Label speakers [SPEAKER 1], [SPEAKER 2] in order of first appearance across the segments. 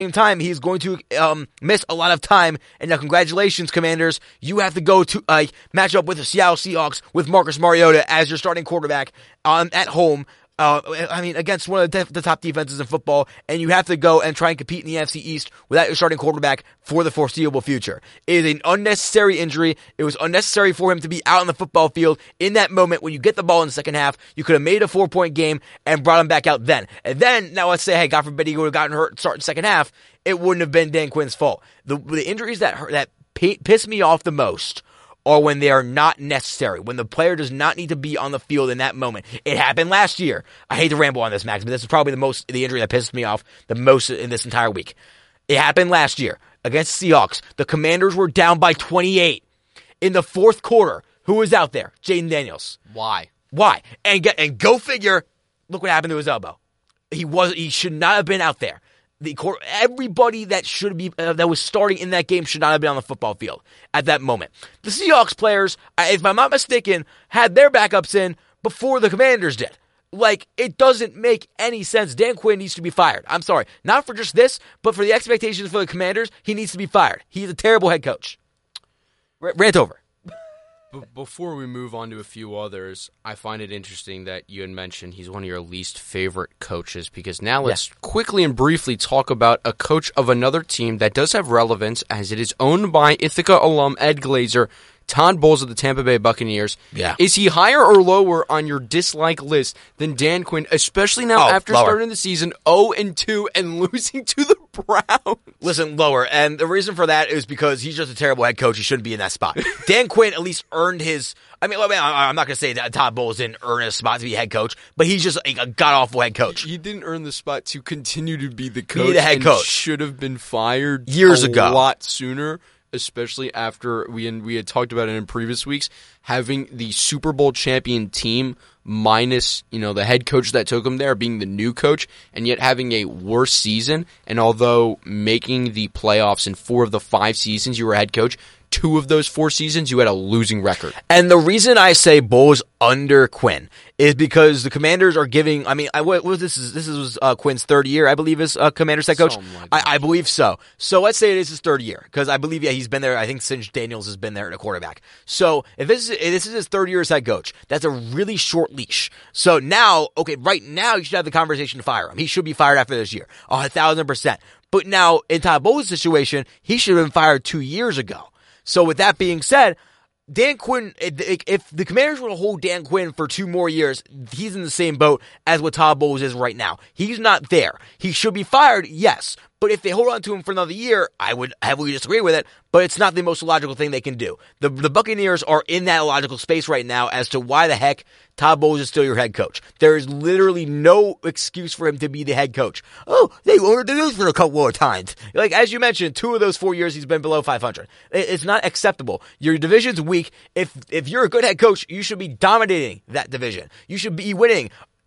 [SPEAKER 1] same time, he's going to miss a lot of time. And now, congratulations, Commanders. You have to go to match up with the Seattle Seahawks with Marcus Mariota as your starting quarterback at home. Against one of the top defenses in football, and you have to go and try and compete in the NFC East without your starting quarterback for the foreseeable future. It is an unnecessary injury. It was unnecessary for him to be out on the football field in that moment when you get the ball in the second half. You could have made a 4-point game and brought him back out then. And then, now let's say, hey, God forbid he would have gotten hurt and started the second half, it wouldn't have been Dan Quinn's fault. The injuries that piss me off the most or when they are not necessary, when the player does not need to be on the field in that moment. It happened last year. I hate to ramble on this, Max, but this is probably the injury that pissed me off the most in this entire week. It happened last year against Seahawks. The Commanders were down by 28 in the fourth quarter. Who was out there? Jaden Daniels.
[SPEAKER 2] Why?
[SPEAKER 1] And go figure. Look what happened to his elbow. He should not have been out there. Everybody that that was starting in that game should not have been on the football field at that moment. The Seahawks players, if I'm not mistaken, had their backups in before the Commanders did. It doesn't make any sense. Dan Quinn needs to be fired. I'm sorry. Not for just this, but for the expectations for the Commanders, he needs to be fired. He's a terrible head coach. Rant over.
[SPEAKER 2] Before we move on to a few others, I find it interesting that you had mentioned he's one of your least favorite coaches, because now let's quickly and briefly talk about a coach of another team that does have relevance, as it is owned by Ithaca alum Ed Glazer, Todd Bowles of the Tampa Bay Buccaneers.
[SPEAKER 1] Yeah.
[SPEAKER 2] Is he higher or lower on your dislike list than Dan Quinn, especially now after starting the season 0-2 and losing to the Browns?
[SPEAKER 1] Listen, lower. And the reason for that is because he's just a terrible head coach. He shouldn't be in that spot. Dan Quinn at least earned his... I'm not going to say that Todd Bowles didn't earn a spot to be head coach, but he's just a god-awful head coach.
[SPEAKER 2] He didn't earn the spot to continue to be the coach.
[SPEAKER 1] Be the head coach.
[SPEAKER 2] Should have been fired
[SPEAKER 1] years ago.
[SPEAKER 2] A lot sooner, especially after we had talked about it in previous weeks, having the Super Bowl champion team minus, the head coach that took him there being the new coach, and yet having a worse season. And although making the playoffs in 4 of the 5 seasons you were head coach, 2 of those 4 seasons you had a losing record.
[SPEAKER 1] And the reason I say Bowles under Quinn is because the Commanders are giving. This was Quinn's 3rd year, I believe, as Commanders head coach. I believe so. So let's say it is his 3rd year, because I believe he's been there. I think since Daniels has been there at a quarterback. So if this is his 3rd year as head coach, that's a really short leash. So now, right now you should have the conversation to fire him. He should be fired after this year, 1,000%. But now in Todd Bowles' situation, he should have been fired 2 years ago. So with that being said, Dan Quinn, if the Commanders were to hold Dan Quinn for 2 more years, he's in the same boat as what Todd Bowles is right now. He's not there. He should be fired, yes. But if they hold on to him for another year, I would heavily disagree with it, but it's not the most logical thing they can do. The Buccaneers are in that logical space right now as to why the heck Todd Bowles is still your head coach. There is literally no excuse for him to be the head coach. Oh, they lowered the news for a couple of times. As you mentioned, 2 of those 4 years he's been below 500. It's not acceptable. Your division's weak. If you're a good head coach, you should be dominating that division. You should be winning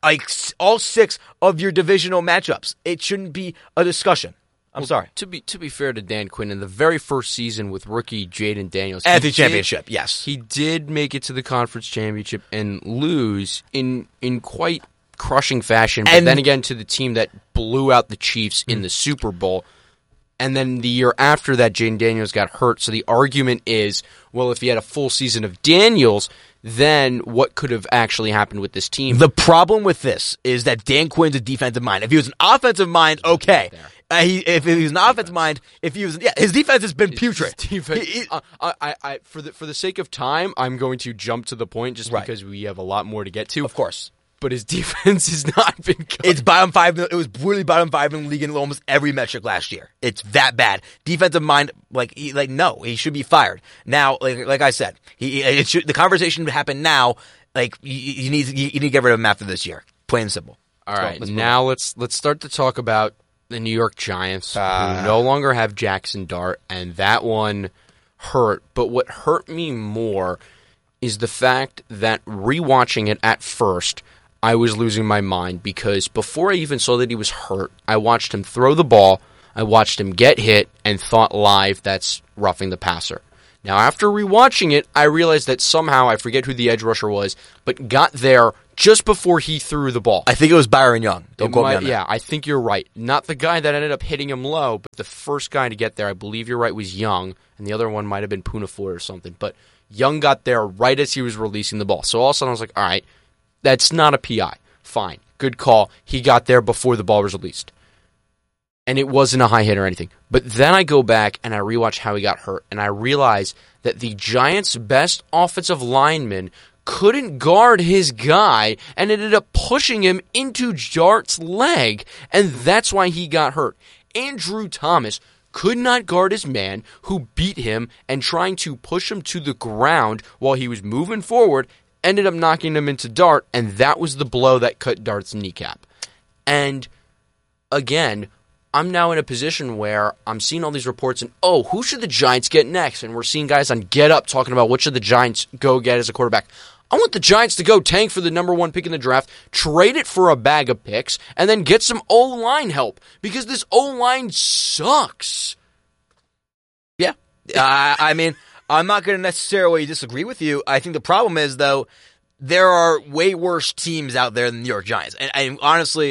[SPEAKER 1] all 6 of your divisional matchups. It shouldn't be a discussion. I'm sorry.
[SPEAKER 2] To be fair to Dan Quinn, in the very first season with rookie Jaden Daniels,
[SPEAKER 1] NFC Championship, yes,
[SPEAKER 2] he did make it to the conference championship and lose in quite crushing fashion. But then again, to the team that blew out the Chiefs in the Super Bowl. And then the year after that, Jaden Daniels got hurt. So the argument is, well, if he had a full season of Daniels, then what could have actually happened with this team?
[SPEAKER 1] The problem with this is that Dan Quinn's a defensive mind. If he was an offensive mind, okay. If he was an offensive mind, his defense has been putrid.
[SPEAKER 2] For the sake of time, I'm going to jump to the point just because we have a lot more to get to.
[SPEAKER 1] Of course.
[SPEAKER 2] But his defense has not been good.
[SPEAKER 1] It's bottom 5. It was really bottom 5 in the league in almost every metric last year. It's that bad. Defensive mind, no, he should be fired. Now, like I said, the conversation would happen now. You need to get rid of him after this year. Plain and simple.
[SPEAKER 2] All right, now let's start to talk about the New York Giants, who no longer have Jackson Dart, and that one hurt. But what hurt me more is the fact that rewatching it at first, I was losing my mind, because before I even saw that he was hurt, I watched him throw the ball, I watched him get hit, and thought live that's roughing the passer. Now, after rewatching it, I realized that somehow, I forget who the edge rusher was, but got there just before he threw the ball.
[SPEAKER 1] I think it was Byron Young. Don't quote me on that.
[SPEAKER 2] Yeah, I think you're right. Not the guy that ended up hitting him low, but the first guy to get there, I believe you're right, was Young, and the other one might have been Poona Ford or something. But Young got there right as he was releasing the ball. So all of a sudden I was like, all right, that's not a PI. Fine. Good call. He got there before the ball was released. And it wasn't a high hit or anything. But then I go back and I rewatch how he got hurt, and I realize that the Giants' best offensive lineman couldn't guard his guy and ended up pushing him into Dart's leg, and that's why he got hurt. Andrew Thomas could not guard his man who beat him and trying to push him to the ground while he was moving forward, ended up knocking him into Dart, and that was the blow that cut Dart's kneecap. And again, I'm now in a position where I'm seeing all these reports and, who should the Giants get next? And we're seeing guys on Get Up talking about what should the Giants go get as a quarterback. I want the Giants to go tank for the number 1 pick in the draft, trade it for a bag of picks, and then get some O-line help, because this O-line sucks.
[SPEAKER 1] Yeah. I mean, I'm not going to necessarily disagree with you. I think the problem is, though, there are way worse teams out there than the New York Giants. And honestly,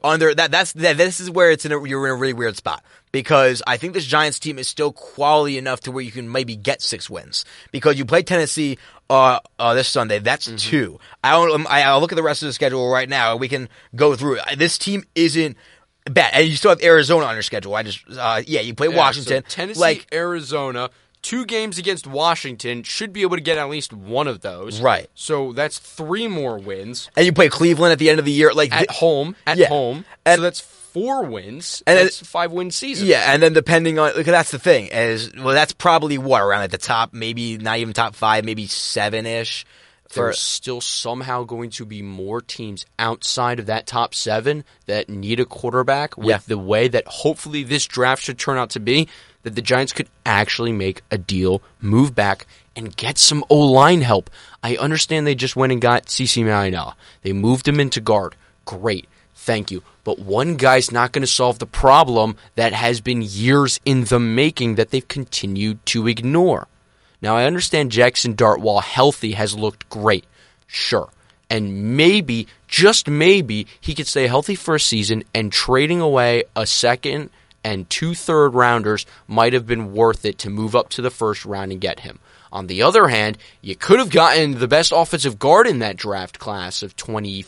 [SPEAKER 1] this is where you're in a really weird spot. Because I think this Giants team is still quality enough to where you can maybe get 6 wins. Because you play Tennessee this Sunday. That's 2. I'll look at the rest of the schedule right now, and we can go through it. This team isn't bad. And you still have Arizona on your schedule. You play Washington.
[SPEAKER 2] So Tennessee, Arizona, 2 games against Washington, should be able to get at least one of those.
[SPEAKER 1] Right.
[SPEAKER 2] So that's 3 more wins.
[SPEAKER 1] And you play Cleveland at the end of the year.
[SPEAKER 2] At home.
[SPEAKER 1] And,
[SPEAKER 2] so that's 4 wins. And that's 5-win season.
[SPEAKER 1] Yeah, and then depending on, because that's the thing, that's probably around at the top, maybe not even top 5, maybe 7-ish.
[SPEAKER 2] There's still somehow going to be more teams outside of that top 7 that need a quarterback with the way that hopefully this draft should turn out to be, that the Giants could actually make a deal, move back, and get some O-line help. I understand they just went and got CeCe Marianoa. They moved him into guard. Great. Thank you. But one guy's not going to solve the problem that has been years in the making that they've continued to ignore. Now, I understand Jackson Dart, while healthy, has looked great. Sure. And maybe, just maybe, he could stay healthy for a season, and trading away a second and 2 third-rounders might have been worth it to move up to the first round and get him. On the other hand, you could have gotten the best offensive guard in that draft class of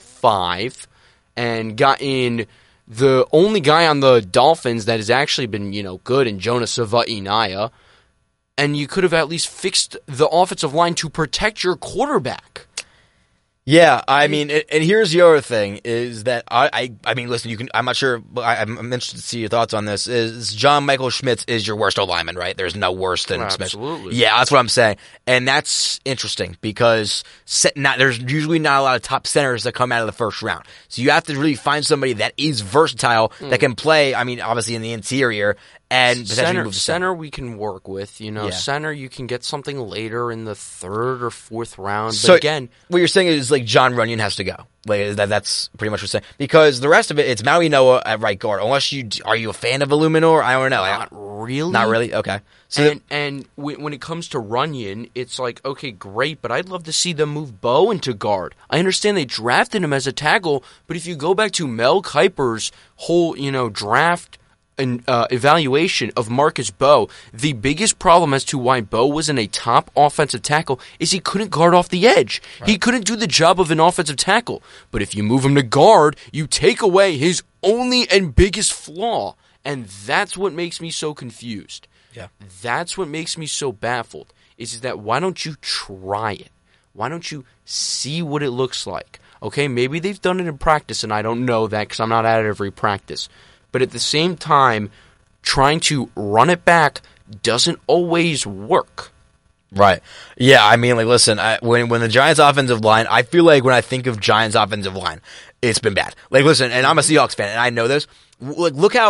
[SPEAKER 2] 25 and gotten the only guy on the Dolphins that has actually been, good in Jonas Savaiinaia. And you could have at least fixed the offensive line to protect your quarterback.
[SPEAKER 1] Yeah, I mean, and here's the other thing, is that, I mean, listen, I'm not sure, but I'm interested to see your thoughts on this, is John Michael Schmitz is your worst O-lineman, right? There's no worse than Schmitz.
[SPEAKER 2] Absolutely.
[SPEAKER 1] Yeah, that's what I'm saying. And that's interesting, because there's usually not a lot of top centers that come out of the first round. So you have to really find somebody that is versatile, that can play, I mean, obviously in the interior, and potentially move to
[SPEAKER 2] center we can work with, Center you can get something later in the 3rd or 4th round.
[SPEAKER 1] So
[SPEAKER 2] but again,
[SPEAKER 1] what you're saying is like John Runyon has to go. Like that's pretty much what you're saying. Because the rest of it's Maui Noah at right guard. Unless are you a fan of Illuminor? I don't know.
[SPEAKER 2] Not really.
[SPEAKER 1] Not really. Okay.
[SPEAKER 2] So and when it comes to Runyon, it's like, okay, great, but I'd love to see them move Bo into guard. I understand they drafted him as a tackle, but if you go back to Mel Kiper's whole draft an evaluation of Marcus Bo, the biggest problem as to why Bo wasn't a top offensive tackle is he couldn't guard off the edge. Right. He couldn't do the job of an offensive tackle. But if you move him to guard, you take away his only and biggest flaw. And that's what makes me so confused.
[SPEAKER 1] Yeah.
[SPEAKER 2] That's what makes me so baffled, is that why don't you try it? Why don't you see what it looks like? Okay, maybe they've done it in practice, and I don't know that because I'm not at every practice. But at the same time, trying to run it back doesn't always work.
[SPEAKER 1] Right. Yeah, I mean, listen, when the Giants' offensive line, I feel like when I think of Giants' offensive line, it's been bad. Listen, and I'm a Seahawks fan, and I know this. Look how,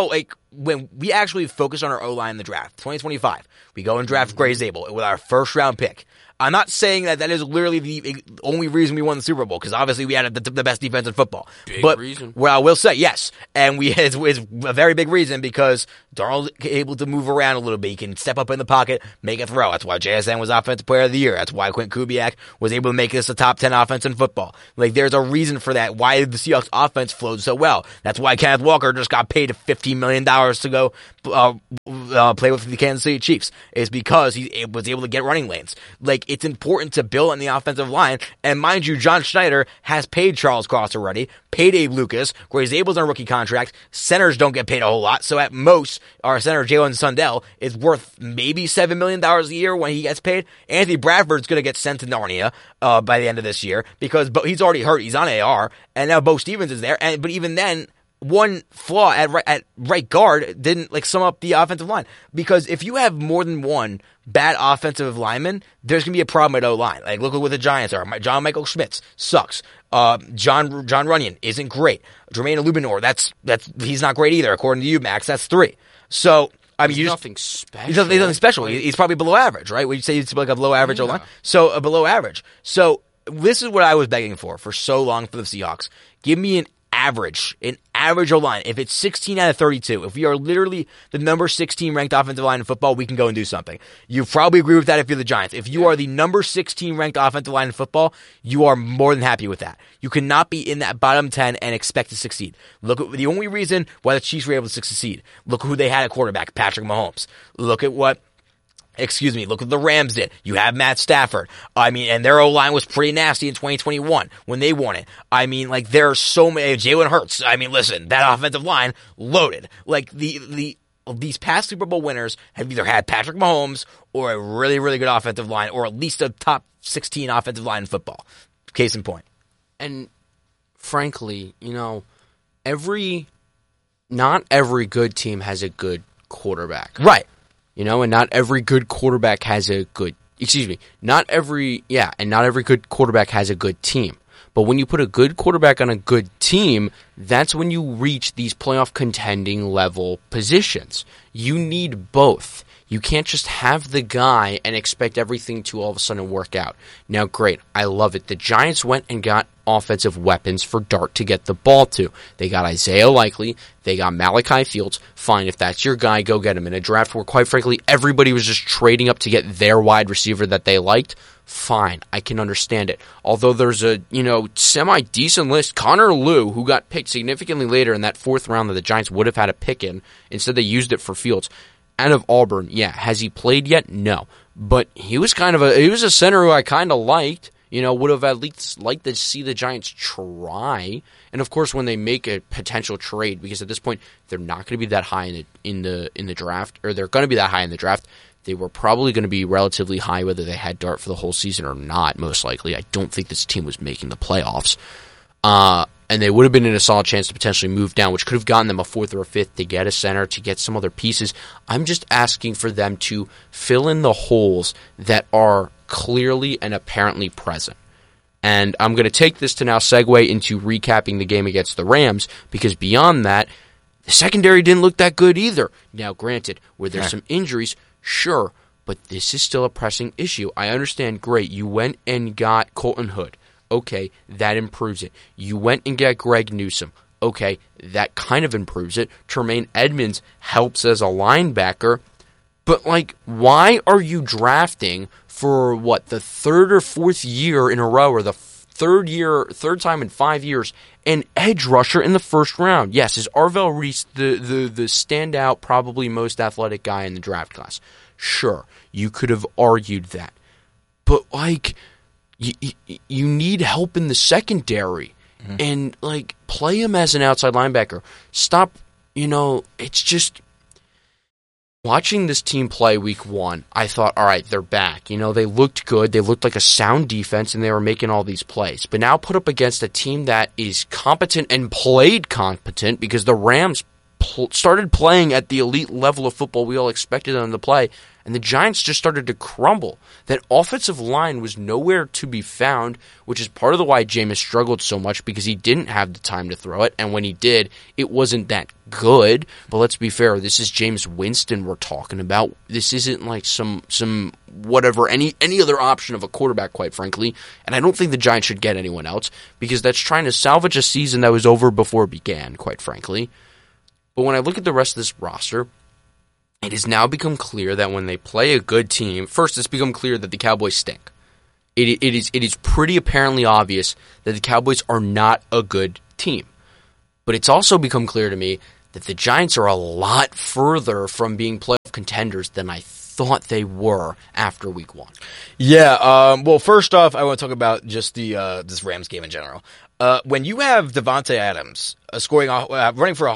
[SPEAKER 1] when we actually focus on our O-line in the draft, 2025, we go and draft Gray Zabel with our first-round pick. I'm not saying that is literally the only reason we won the Super Bowl, because obviously we had the best defense in football.
[SPEAKER 2] Big
[SPEAKER 1] but
[SPEAKER 2] reason.
[SPEAKER 1] What I will say, yes, and it's a very big reason because Darnold's able to move around a little bit. He can step up in the pocket, make a throw. That's why JSN was Offensive Player of the Year. That's why Quint Kubiak was able to make this a top 10 offense in football. Like, there's a reason for that, why the Seahawks offense flowed so well. That's why Kenneth Walker just got paid $15 million to go play with the Kansas City Chiefs. It's because he was able to get running lanes. Like, it's important to build on the offensive line. And mind you, John Schneider has paid Charles Cross already, paid Abe Lucas. Gray Zabel's on a rookie contract. Centers don't get paid a whole lot. So at most, our center, Jalen Sundell, is worth maybe $7 million a year when he gets paid. Anthony Bradford's going to get sent to Narnia by the end of this year because he's already hurt. He's on AR. And now Bo Stevens is there. But even then, one flaw at right guard didn't sum up the offensive line, because if you have more than one bad offensive lineman, there's gonna be a problem at O-line. Like, look at what the Giants are. John Michael Schmitz sucks. John Runyon isn't great. Jermaine Illuminor, he's not great either. According to you, Max, that's 3. So I mean,
[SPEAKER 2] he's nothing special.
[SPEAKER 1] He's nothing special. He's probably below average, right? Would you say he's like a below average O-line? So below average. So this is what I was begging for so long for the Seahawks. Give me an average O-line. If it's 16 out of 32, if we are literally the number 16 ranked offensive line in football, we can go and do something. You probably agree with that if you're the Giants. If you are the number 16 ranked offensive line in football, you are more than happy with that. You cannot be in that bottom 10 and expect to succeed. Look at the only reason why the Chiefs were able to succeed. Look who they had at quarterback, Patrick Mahomes. Look what the Rams did. You have Matt Stafford. I mean, and their O-line was pretty nasty in 2021 when they won it. I mean, there are so many. Jalen Hurts. I mean, listen, that offensive line loaded. Like, these past Super Bowl winners have either had Patrick Mahomes or a really, really good offensive line, or at least a top 16 offensive line in football. Case in point.
[SPEAKER 2] And frankly, not every good team has a good quarterback.
[SPEAKER 1] Right.
[SPEAKER 2] And not every good quarterback has a good, not every good quarterback has a good team. But when you put a good quarterback on a good team, that's when you reach these playoff contending level positions. You need both. You can't just have the guy and expect everything to all of a sudden work out. Now, great. I love it. The Giants went and got offensive weapons for Dart to get the ball to. They got Isaiah Likely. They got Malachi Fields. Fine, if that's your guy, go get him. In a draft where, quite frankly, everybody was just trading up to get their wide receiver that they liked, fine. I can understand it. Although there's a, semi-decent list. Connor Lew, who got picked significantly later in that 4th round that the Giants would have had a pick in, instead they used it for Fields. Out of Auburn, yeah. Has he played yet? No. But he was a center who I kind of liked. Would have at least liked to see the Giants try. And of course, when they make a potential trade, because at this point they're not going to be that high in the draft, or they're going to be that high in the draft. They were probably going to be relatively high whether they had Dart for the whole season or not. Most likely, I don't think this team was making the playoffs. And they would have been in a solid chance to potentially move down, which could have gotten them a 4th or a 5th to get a center, to get some other pieces. I'm just asking for them to fill in the holes that are clearly and apparently present. And I'm going to take this to now segue into recapping the game against the Rams, because beyond that, the secondary didn't look that good either. Now, granted, were there some injuries? Sure, but this is still a pressing issue. I understand, great, you went and got Colton Hood. Okay, that improves it. You went and got Greg Newsome. Okay, that kind of improves it. Tremaine Edmonds helps as a linebacker. But, why are you drafting for, the 3rd or 4th year in a row, or the third time in 5 years, an edge rusher in the 1st round? Yes, is Arvell Reese the standout, probably most athletic guy in the draft class? Sure, you could have argued that. But, you need help in the secondary, and play him as an outside linebacker. Stop, it's just watching this team play week 1. I thought, all right, they're back. They looked good. They looked like a sound defense, and they were making all these plays. But now put up against a team that is competent and played competent, because the Rams started playing at the elite level of football we all expected them to play, and the Giants just started to crumble. That offensive line was nowhere to be found, which is part of the why Jameis struggled so much, because he didn't have the time to throw it, and when he did, it wasn't that good. But let's be fair, this is Jameis Winston we're talking about. This isn't like some whatever, any other option of a quarterback, quite frankly, and I don't think the Giants should get anyone else, because that's trying to salvage a season that was over before it began, quite frankly. But when I look at the rest of this roster, it has now become clear that when they play a good team, first it's become clear that the Cowboys stink. It is pretty apparently obvious that the Cowboys are not a good team. But it's also become clear to me that the Giants are a lot further from being playoff contenders than I thought they were after week 1.
[SPEAKER 1] Yeah, well, first off, I want to talk about just this Rams game in general. When you have Devontae Adams running for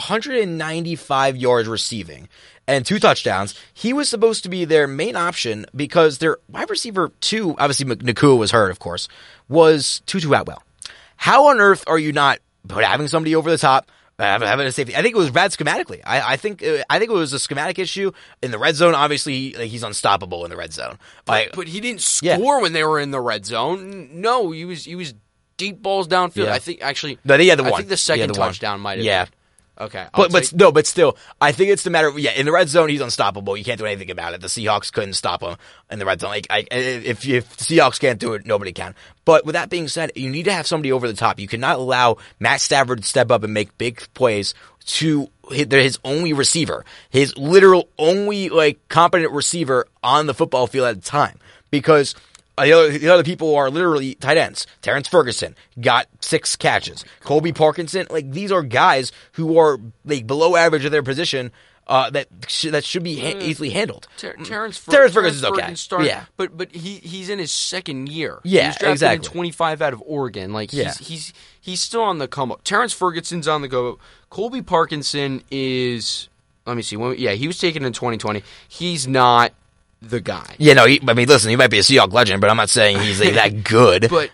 [SPEAKER 1] 195 yards receiving and 2 touchdowns, he was supposed to be their main option because their wide receiver 2, obviously Nakua was hurt, of course, was Tutu Atwell. How on earth are you not having somebody over the top, having a safety? I think it was bad schematically. I think it was a schematic issue in the red zone. Obviously, he's unstoppable in the red zone.
[SPEAKER 2] But he didn't score when they were in the red zone. No, he was deep balls downfield.
[SPEAKER 1] Yeah.
[SPEAKER 2] I think actually.
[SPEAKER 1] No, he had the one.
[SPEAKER 2] I think the second touchdown might have been. Okay.
[SPEAKER 1] But still, I think it's the matter of, in the red zone, he's unstoppable. You can't do anything about it. The Seahawks couldn't stop him in the red zone. If the Seahawks can't do it, nobody can. But with that being said, you need to have somebody over the top. You cannot allow Matt Stafford to step up and make big plays to his only receiver, his literal only competent receiver on the football field at the time, because the other people are literally tight ends. Terrence Ferguson got 6 catches. Colby Parkinson, these are guys who are below average of their position. That should be easily handled.
[SPEAKER 2] Terrence
[SPEAKER 1] Ferguson is okay.
[SPEAKER 2] Yeah, but he's in his second year.
[SPEAKER 1] Yeah,
[SPEAKER 2] he was drafted
[SPEAKER 1] exactly.
[SPEAKER 2] in 25 out of Oregon. He's still on the come up. Terrence Ferguson's on the go. Colby Parkinson is. Let me see. He was taken in 2020. He's not the guy.
[SPEAKER 1] Yeah, no. Listen, he might be a Seahawks legend, but I'm not saying he's that good.
[SPEAKER 2] But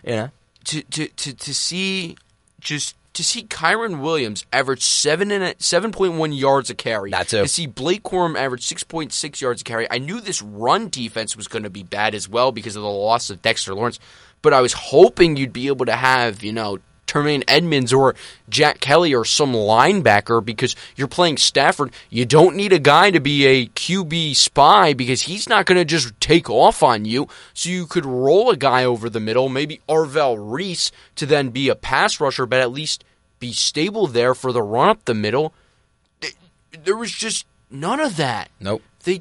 [SPEAKER 2] to see Kyron Williams average 7.1 yards a carry.
[SPEAKER 1] That too.
[SPEAKER 2] To see Blake Corum average 6.6 yards a carry. I knew this run defense was going to be bad as well because of the loss of Dexter Lawrence, but I was hoping you'd be able to have, Tremaine Edmonds or Jack Kelly or some linebacker, because you're playing Stafford. You don't need a guy to be a QB spy because he's not going to just take off on you. So you could roll a guy over the middle, maybe Arvell Reese, to then be a pass rusher, but at least be stable there for the run up the middle. There was just none of that.
[SPEAKER 1] Nope.
[SPEAKER 2] They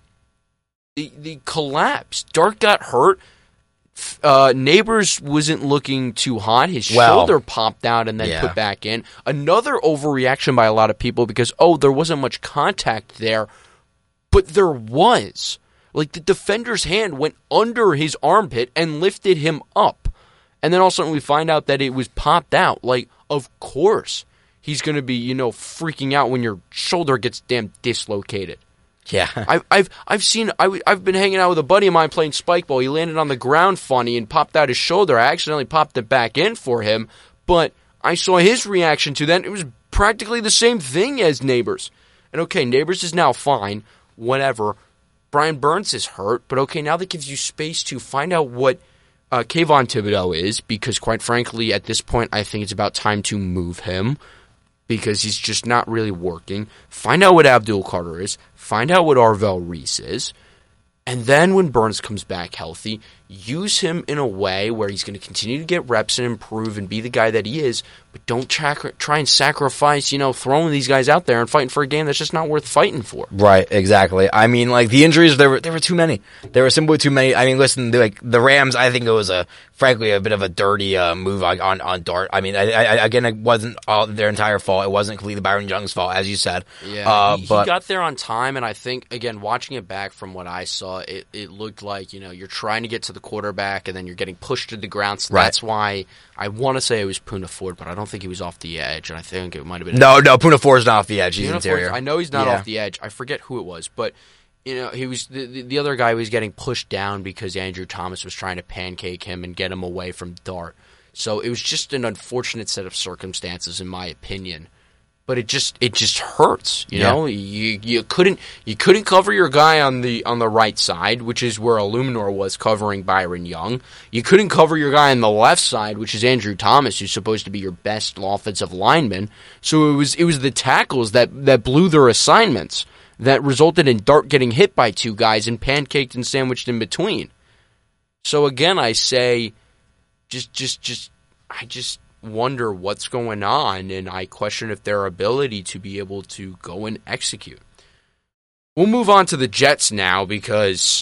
[SPEAKER 2] collapsed. Dart got hurt. Neighbors wasn't looking too hot. His shoulder popped out and then put back in. Another overreaction by a lot of people because, there wasn't much contact there. But there was. The defender's hand went under his armpit and lifted him up. And then all of a sudden we find out that it was popped out. Of course he's going to be, freaking out when your shoulder gets damn dislocated.
[SPEAKER 1] Yeah,
[SPEAKER 2] I've been hanging out with a buddy of mine playing spike ball. He landed on the ground funny and popped out his shoulder. I accidentally popped it back in for him, but I saw his reaction to that. It was practically the same thing as Neighbors. And okay, Neighbors is now fine, whatever. Brian Burns is hurt, but okay, now that gives you space to find out what Kayvon Thibodeau is, because quite frankly, at this point, I think it's about time to move him, because he's just not really working. Find out what Abdul Carter is. Find out what Arvell Reese is. And then when Burns comes back healthy, use him in a way where he's going to continue to get reps and improve and be the guy that he is, but don't try and sacrifice, throwing these guys out there and fighting for a game that's just not worth fighting for.
[SPEAKER 1] Right, exactly. The injuries, there were too many. There were simply too many. Listen, the Rams, I think it was frankly a bit of a dirty move on Dart. Again, it wasn't their entire fault. It wasn't completely Byron Young's fault, as you said.
[SPEAKER 2] Yeah, he got there on time, and I think, again, watching it back from what I saw, it looked like, you're trying to get to the quarterback, and then you're getting pushed to the ground. So that's why I want to say it was Poona Ford, but I don't think he was off the edge, and I think it might have been...
[SPEAKER 1] No, Poona Ford's not off the edge. He's interior.
[SPEAKER 2] I know he's not off the edge. I forget who it was, but... he was the other guy was getting pushed down because Andrew Thomas was trying to pancake him and get him away from Dart. So it was just an unfortunate set of circumstances, in my opinion. but it just hurts. You know, you couldn't cover your guy on the right side, which is where Illuminor was covering Byron Young. You couldn't cover your guy on the left side, which is Andrew Thomas, who's supposed to be your best offensive lineman. So it was the tackles that blew their assignments that resulted in Dart getting hit by two guys and pancaked and sandwiched in between. So again, I say, I just wonder what's going on, and I question if their ability to be able to go and execute. We'll move on to the Jets now because,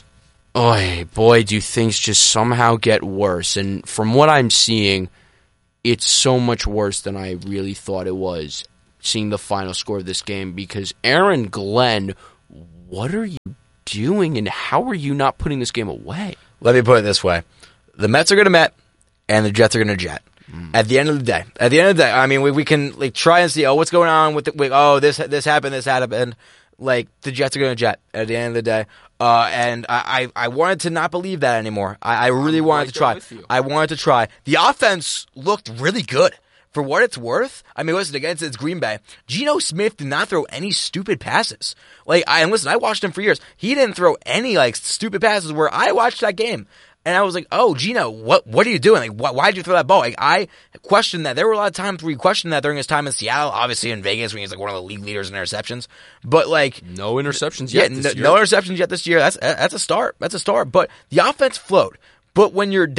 [SPEAKER 2] boy, do things just somehow get worse. And from what I'm seeing, it's so much worse than I really thought it was, seeing the final score of this game, because Aaron Glenn, what are you doing, and how are you not putting this game away?
[SPEAKER 1] Let me put it this way. The Mets are going to Met, and the Jets are going to Jet. At the end of the day, I mean, we can like try and see, what's going on with this happened. Like, the Jets are going to Jet at the end of the day. And I wanted to not believe that anymore. I really wanted to try. I wanted to try. The offense looked really good. For what it's worth, I mean, listen, against it's Green Bay, Geno Smith did not throw any stupid passes. I watched him for years. He didn't throw any, stupid passes where I watched that game. And I was like, Geno, what are you doing? Why did you throw that ball? I questioned that. There were a lot of times where he questioned that during his time in Seattle, obviously in Vegas when he's one of the league leaders in interceptions. But
[SPEAKER 2] no interceptions yet this year.
[SPEAKER 1] No interceptions yet this year. That's a start. That's a start. But the offense flowed. But when you're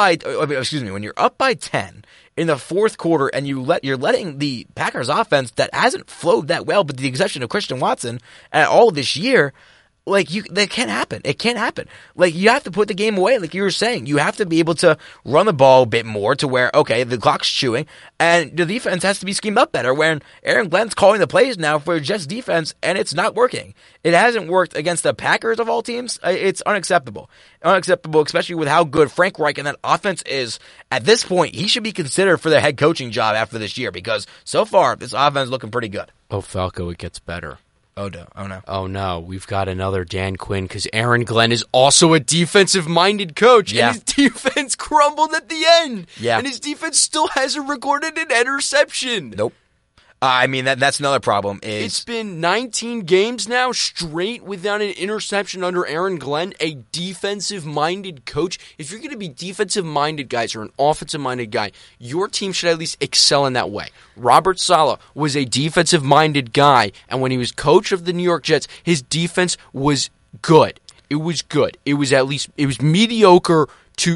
[SPEAKER 1] when you're up by 10 in the fourth quarter and you're letting the Packers offense that hasn't flowed that well, but the exception of Christian Watson at all this year, that can't happen. It can't happen. You have to put the game away, like you were saying. You have to be able to run the ball a bit more to where, the clock's chewing, and the defense has to be schemed up better, when Aaron Glenn's calling the plays now for Jets defense, and it's not working. It hasn't worked against the Packers of all teams. It's unacceptable. Unacceptable, especially with how good Frank Reich and that offense is. At this point, he should be considered for the head coaching job after this year, because so far, this offense is looking pretty good.
[SPEAKER 2] Oh, Falco, it gets better.
[SPEAKER 1] Oh, no. Oh, no.
[SPEAKER 2] Oh, no. We've got another Dan Quinn, because Aaron Glenn is also a defensive-minded coach, and his defense crumbled at the end.
[SPEAKER 1] Yeah.
[SPEAKER 2] And his defense still hasn't recorded an interception.
[SPEAKER 1] Nope. I mean, that's another problem.
[SPEAKER 2] It's been 19 games now straight without an interception under Aaron Glenn, a defensive-minded coach. If you're going to be defensive-minded guys or an offensive-minded guy, your team should at least excel in that way. Robert Saleh was a defensive-minded guy, and when he was coach of the New York Jets, his defense was good. It was good. It was mediocre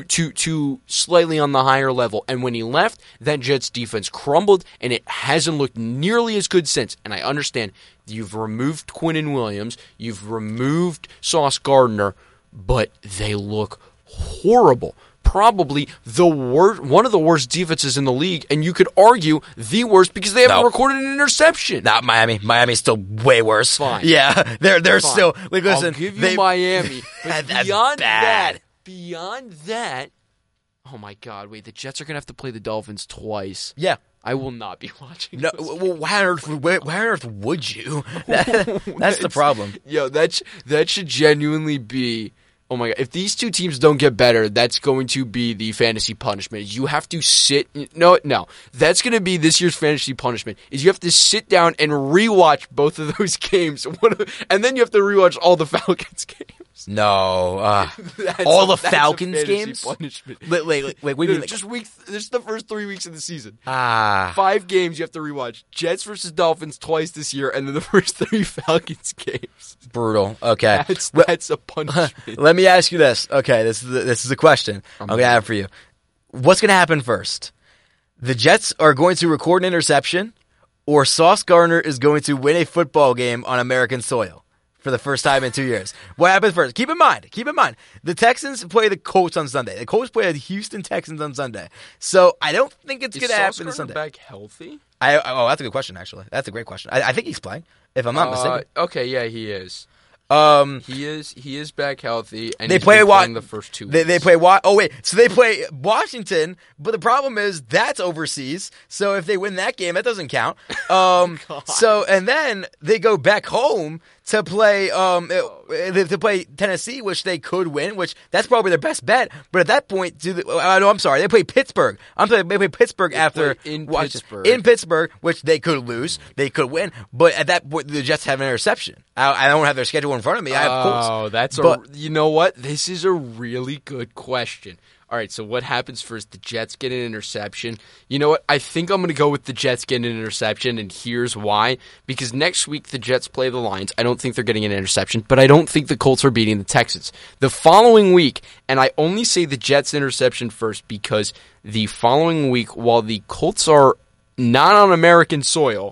[SPEAKER 2] to slightly on the higher level. And when he left, that Jets defense crumbled, and it hasn't looked nearly as good since. And I understand you've removed Quinnen Williams, you've removed Sauce Gardner, but they look horrible. Probably one of the worst defenses in the league, and you could argue the worst because they haven't recorded an interception.
[SPEAKER 1] Not Miami. Miami's still way worse.
[SPEAKER 2] Fine.
[SPEAKER 1] Yeah, they're
[SPEAKER 2] Fine.
[SPEAKER 1] still. Listen,
[SPEAKER 2] I'll give you Miami, but beyond that, oh my God! Wait, the Jets are gonna have to play the Dolphins twice.
[SPEAKER 1] Yeah.
[SPEAKER 2] I will not be watching.
[SPEAKER 1] No, well, why on earth would you? That's the problem.
[SPEAKER 2] Yo, that should genuinely be. Oh my God! If these two teams don't get better, that's going to be the fantasy punishment. You have to sit. No. That's going to be this year's fantasy punishment. Is you have to sit down and rewatch both of those games, and then you have to rewatch all the Falcons games.
[SPEAKER 1] No, all the Falcons games.
[SPEAKER 2] Punishment.
[SPEAKER 1] Wait, what do you mean?
[SPEAKER 2] Just this is the first 3 weeks of the season.
[SPEAKER 1] 5
[SPEAKER 2] games you have to rewatch. Jets versus Dolphins twice this year, and then the first 3 Falcons games.
[SPEAKER 1] Brutal. Okay,
[SPEAKER 2] that's a punishment.
[SPEAKER 1] Let me ask you this. Okay, this is a question I'm gonna have for you. What's gonna happen first? The Jets are going to record an interception, or Sauce Gardner is going to win a football game on American soil for the first time in 2 years. What happens first? Keep in mind, the Texans play the Colts on Sunday. The Colts play the Houston Texans on Sunday. So I don't think it's going to happen this Sunday.
[SPEAKER 2] Is Sauce Gardner back healthy?
[SPEAKER 1] That's a good question, actually. That's a great question. I think he's playing, if I'm not mistaken.
[SPEAKER 2] Okay, yeah, he is. He is back healthy, and
[SPEAKER 1] they play
[SPEAKER 2] playing the first 2 weeks.
[SPEAKER 1] They play so they play Washington, but the problem is that's overseas. So if they win that game, that doesn't count. And then they go back home to play Tennessee, which they could win, which that's probably their best bet. But at that point, I'm sorry, they play Pittsburgh. They play Pittsburgh
[SPEAKER 2] in
[SPEAKER 1] Pittsburgh, which they could lose, they could win. But at that point, the Jets have an interception. I don't have their schedule in front of me. I have Colts.
[SPEAKER 2] You know what? This is a really good question. All right, so what happens first? The Jets get an interception. You know what? I think I'm going to go with the Jets getting an interception, and here's why. Because next week the Jets play the Lions. I don't think they're getting an interception, but I don't think the Colts are beating the Texans. The following week, and I only say the Jets interception first because the following week, while the Colts are not on American soil,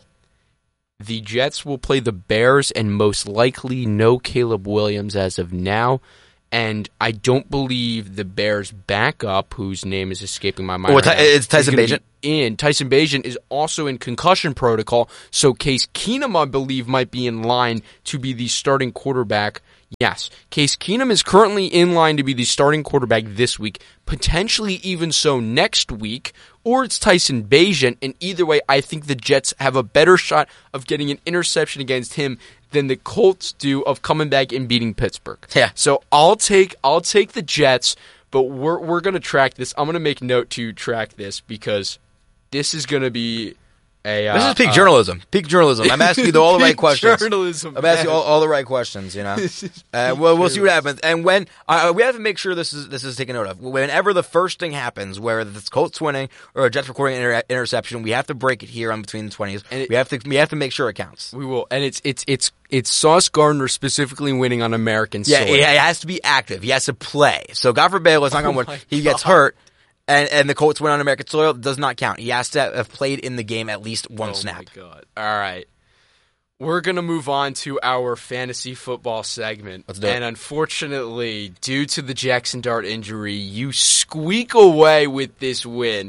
[SPEAKER 2] the Jets will play the Bears and most likely no Caleb Williams as of now. And I don't believe the Bears' backup, whose name is escaping my mind.
[SPEAKER 1] It's Tyson Bagent.
[SPEAKER 2] Tyson Bagent is also in concussion protocol, so Case Keenum, I believe, might be in line to be the starting quarterback. Yes, Case Keenum is currently in line to be the starting quarterback this week, potentially even so next week, or it's Tyson Bagent, and either way, I think the Jets have a better shot of getting an interception against him than the Colts do of coming back and beating Pittsburgh.
[SPEAKER 1] Yeah.
[SPEAKER 2] So I'll take the Jets, but we're going to track this. I'm going to make note to track this because this is going to be
[SPEAKER 1] this is peak journalism. Peak journalism. I'm asking you all the right questions.
[SPEAKER 2] Journalism.
[SPEAKER 1] I'm asking you all the right questions. You know. We'll see what happens. And when we have to make sure this is taken note of. Whenever the first thing happens, where the Colts winning or a Jets recording an interception, we have to break it here on Between the 20s. And we have to make sure it counts.
[SPEAKER 2] We will. And it's Sauce Gardner specifically winning on American soil.
[SPEAKER 1] Yeah, it has to be active. He has to play. So God forbid, let's not go win. He gets hurt. And the Colts win on American soil, does not count. He has to have played in the game at least one snap.
[SPEAKER 2] Oh, my God. All right. We're going to move on to our fantasy football segment.
[SPEAKER 1] Let's do it.
[SPEAKER 2] And unfortunately, due to the Jackson Dart injury, you squeak away with this win.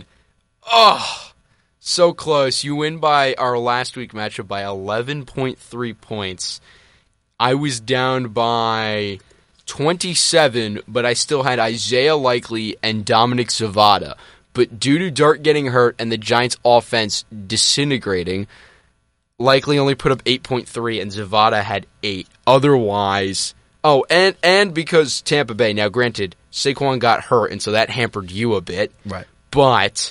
[SPEAKER 2] Oh, so close. You win by our last week matchup by 11.3 points. I was down by 27, but I still had Isaiah Likely and Dominic Zavada. But due to Dart getting hurt and the Giants' offense disintegrating, Likely only put up 8.3 and Zavada had 8. Otherwise, and because Tampa Bay, now granted, Saquon got hurt, and so that hampered you a bit.
[SPEAKER 1] Right.
[SPEAKER 2] But,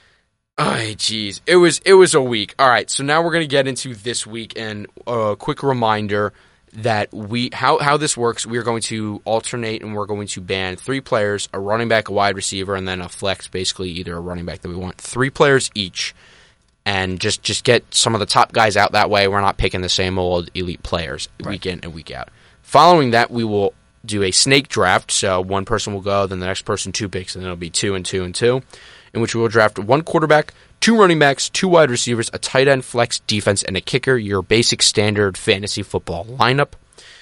[SPEAKER 2] geez, it was a week. All right, so now we're going to get into this week, and a quick reminder that how this works. We're going to alternate and we're going to ban 3 players, a running back, a wide receiver, and then a flex, basically either a running back that we want. 3 players each, and just get some of the top guys out that way. We're not picking the same old elite players week in and week out. Following that, we will do a snake draft, so one person will go, then the next person 2 picks, and then it'll be 2 and 2 and 2, in which we will draft 1 quarterback, 2 running backs, 2 wide receivers, a tight end, flex, defense, and a kicker, your basic standard fantasy football lineup.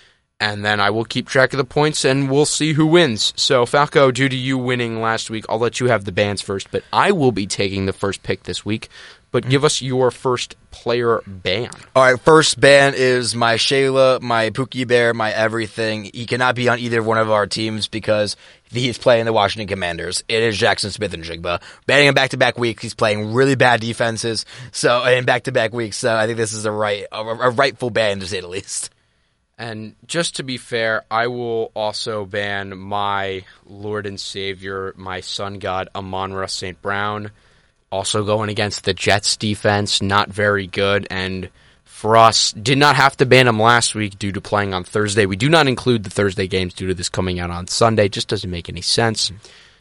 [SPEAKER 2] And then I will keep track of the points, and we'll see who wins. So, Falco, due to you winning last week, I'll let you have the bans first, but I will be taking the first pick this week. But give us your first player ban.
[SPEAKER 1] All right, first ban is my Shayla, my Pookie Bear, my everything. He cannot be on either one of our teams because he's playing the Washington Commanders. It is Jackson Smith-Njigba. Banning him back-to-back weeks. He's playing really bad defenses in back-to-back weeks. So I think this is a rightful ban, to say the least.
[SPEAKER 2] And just to be fair, I will also ban my Lord and Savior, my sun god, Amon-Ra St. Brown. Also going against the Jets defense, not very good. And for us, did not have to ban him last week due to playing on Thursday. We do not include the Thursday games due to this coming out on Sunday. Just doesn't make any sense.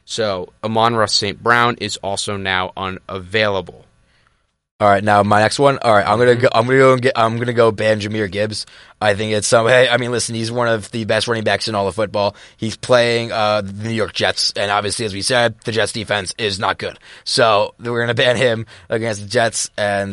[SPEAKER 2] So Amon-Ra St. Brown is also now unavailable.
[SPEAKER 1] All right, now my next one. All right, I'm gonna go ban Jahmyr Gibbs. I think it's listen, he's one of the best running backs in all of football. He's playing the New York Jets, and obviously, as we said, the Jets defense is not good. So we're gonna ban him against the Jets, and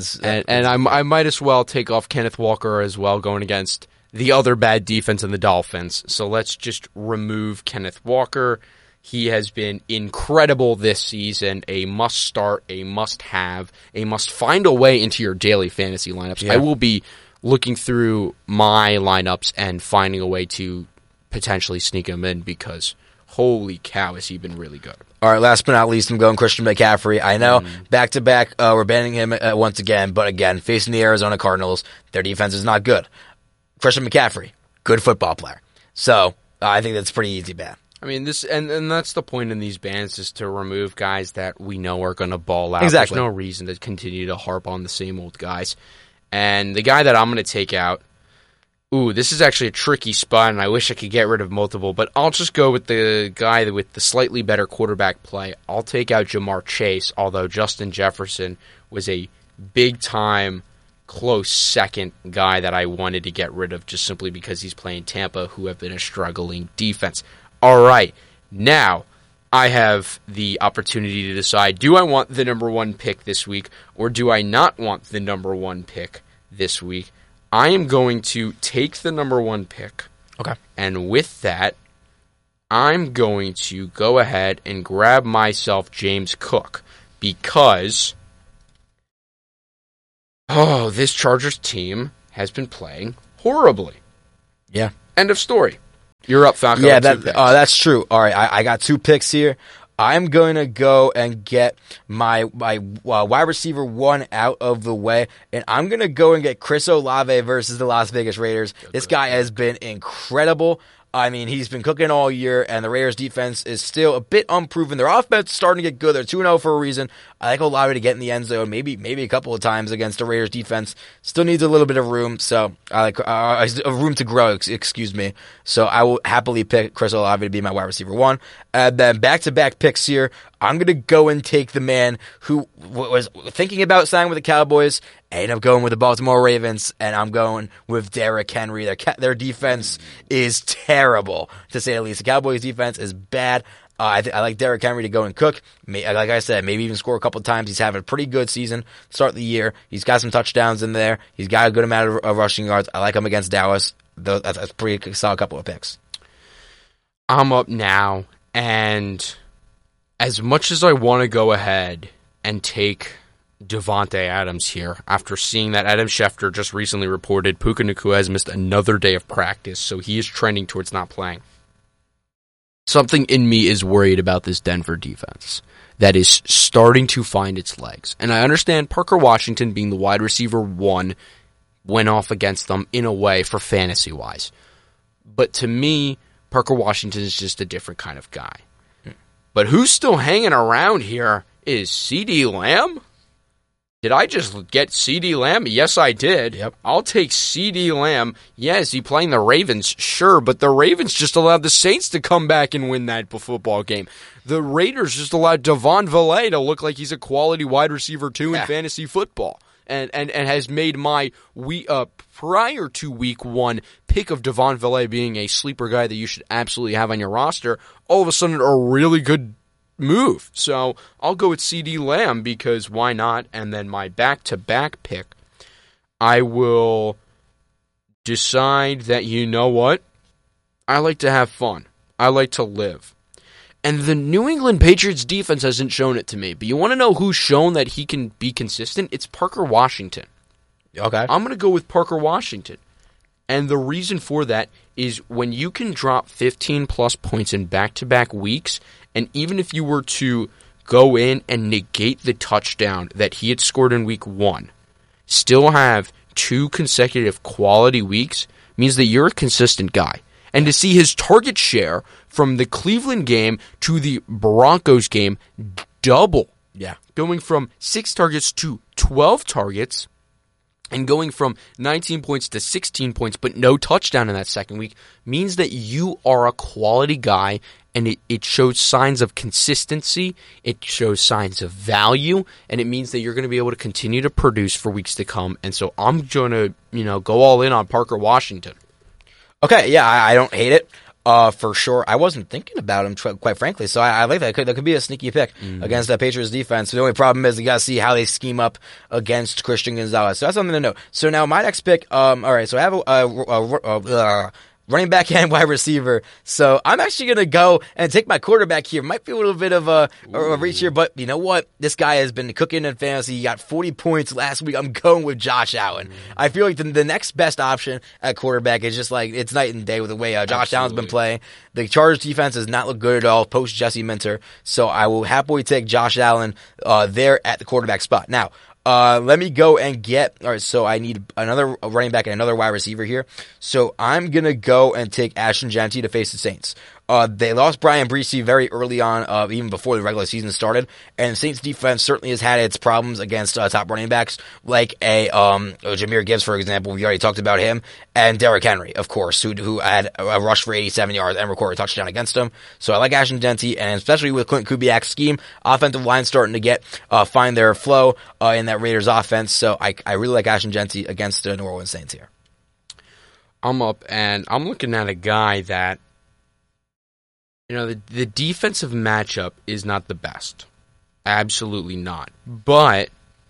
[SPEAKER 2] I might as well take off Kenneth Walker as well, going against the other bad defense in the Dolphins. So let's just remove Kenneth Walker. He has been incredible this season, a must-start, a must-have, a must-find a way into your daily fantasy lineups. Yeah. I will be looking through my lineups and finding a way to potentially sneak him in because, holy cow, has he been really good.
[SPEAKER 1] All right, last but not least, I'm going Christian McCaffrey. I know, back-to-back, we're banning him once again, but again, facing the Arizona Cardinals, their defense is not good. Christian McCaffrey, good football player. So I think that's pretty easy ban.
[SPEAKER 2] I mean, this and that's the point in these bans, is to remove guys that we know are going to ball out.
[SPEAKER 1] Exactly.
[SPEAKER 2] There's no reason to continue to harp on the same old guys. And the guy that I'm going to take out, this is actually a tricky spot, and I wish I could get rid of multiple, but I'll just go with the guy with the slightly better quarterback play. I'll take out Jamar Chase, although Justin Jefferson was a big-time, close second guy that I wanted to get rid of just simply because he's playing Tampa, who have been a struggling defense. All right, now I have the opportunity to decide, do I want the number one pick this week, or do I not want the number one pick this week? I am going to take the number one pick.
[SPEAKER 1] Okay.
[SPEAKER 2] And with that, I'm going to go ahead and grab myself James Cook, because this Chargers team has been playing horribly.
[SPEAKER 1] Yeah.
[SPEAKER 2] End of story. You're up, Falco.
[SPEAKER 1] Yeah, that's true. All right, I got 2 picks here. I'm going to go and get my wide receiver 1 out of the way, and I'm going to go and get Chris Olave versus the Las Vegas Raiders. This guy has been incredible. I mean, he's been cooking all year, and the Raiders' defense is still a bit unproven. Their offense is starting to get good. They're 2-0 for a reason. I like Olave to get in the end zone, maybe a couple of times against the Raiders' defense. Still needs a little bit of room, so I like room to grow. Excuse me. So I will happily pick Chris Olave to be my wide receiver 1. And then back-to-back picks here. I'm going to go and take the man who was thinking about signing with the Cowboys. I ended up going with the Baltimore Ravens, and I'm going with Derrick Henry. Their defense is terrible, to say the least. The Cowboys' defense is bad. I like Derrick Henry to go and cook. Like I said, maybe even score a couple of times. He's having a pretty good season to start the year. He's got some touchdowns in there. He's got a good amount of rushing yards. I like him against Dallas. That's a pretty solid couple of picks.
[SPEAKER 2] I'm up now, and as much as I want to go ahead and take Devontae Adams here, after seeing that Adam Schefter just recently reported Puka Nacua has missed another day of practice, so he is trending towards not playing. Something in me is worried about this Denver defense that is starting to find its legs. And I understand Parker Washington, being the wide receiver 1, went off against them in a way for fantasy-wise. But to me, Parker Washington is just a different kind of guy. But who's still hanging around here is CeeDee Lamb. Did I just get CeeDee Lamb? Yes, I did.
[SPEAKER 1] Yep.
[SPEAKER 2] I'll take CeeDee Lamb. Yeah, is he playing the Ravens? Sure, but the Ravens just allowed the Saints to come back and win that football game. The Raiders just allowed Devon Valley to look like he's a quality wide receiver 2 in fantasy football. And has made my prior to week 1 pick of Devon Valley being a sleeper guy that you should absolutely have on your roster, all of a sudden a really good move. So I'll go with CeeDee Lamb, because why not? And then my back-to-back pick, I will decide that, you know what? I like to have fun. I like to live. And the New England Patriots defense hasn't shown it to me. But you want to know who's shown that he can be consistent? It's Parker Washington.
[SPEAKER 1] Okay.
[SPEAKER 2] I'm going to go with Parker Washington. And the reason for that is when you can drop 15-plus points in back-to-back weeks, and even if you were to go in and negate the touchdown that he had scored in week 1, still have 2 consecutive quality weeks, means that you're a consistent guy. And to see his target share from the Cleveland game to the Broncos game double.
[SPEAKER 1] Yeah.
[SPEAKER 2] Going from 6 targets to 12 targets, and going from 19 points to 16 points, but no touchdown in that second week, means that you are a quality guy, and it shows signs of consistency, it shows signs of value, and it means that you're going to be able to continue to produce for weeks to come. And so I'm going to, go all in on Parker Washington.
[SPEAKER 1] Okay, yeah, I don't hate it. For sure. I wasn't thinking about him, quite frankly, so I like that. That could be a sneaky pick against that Patriots defense. The only problem is you got to see how they scheme up against Christian Gonzalez. So that's something to know. So now my next pick, all right, so I have a running back and wide receiver. So I'm actually going to go and take my quarterback here. Might be a little bit of a reach here, but you know what? This guy has been cooking in fantasy. He got 40 points last week. I'm going with Josh Allen. I feel like the next best option at quarterback is just like it's night and day with the way Josh Allen's been playing. The Chargers defense does not look good at all post Jesse Minter. So I will happily take Josh Allen there at the quarterback spot. Now, Let me go and get. All right, so I need another running back and another wide receiver here. So I'm gonna go and take Ashton Jeanty to face the Saints. They lost Brian Breesy very early on, even before the regular season started, and Saints defense certainly has had its problems against top running backs like Jahmyr Gibbs, for example. We already talked about him, and Derrick Henry, of course, who had a rush for 87 yards and recorded a touchdown against him. So I like Ashton Jeanty, and especially with Clint Kubiak's scheme, offensive line starting to find their flow in that Raiders offense. So I really like Ashton Jeanty against the New Orleans Saints here.
[SPEAKER 3] I'm up, and I'm looking at a guy that, the defensive matchup is not the best. Absolutely not. But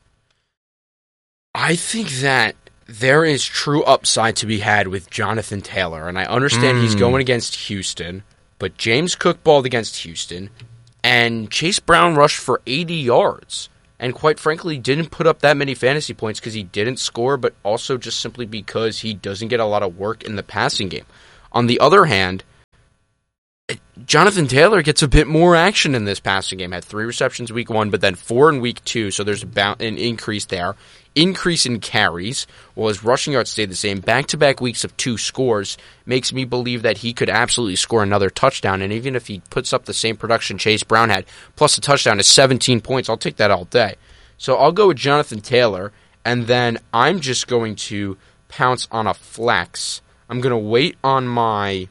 [SPEAKER 3] I think that there is true upside to be had with Jonathan Taylor. And I understand he's going against Houston, but James Cook balled against Houston, and Chase Brown rushed for 80 yards. And quite frankly, didn't put up that many fantasy points because he didn't score, but also just simply because he doesn't get a lot of work in the passing game. On the other hand, Jonathan Taylor gets a bit more action in this passing game. Had 3 receptions week 1, but then 4 in week 2, so there's an increase there. Increase in carries, while his rushing yards stayed the same. Back-to-back weeks of 2 scores makes me believe that he could absolutely score another touchdown, and even if he puts up the same production Chase Brown had, plus a touchdown is 17 points, I'll take that all day. So I'll go with Jonathan Taylor, and then I'm just going to pounce on a flex. I'm going to wait on my...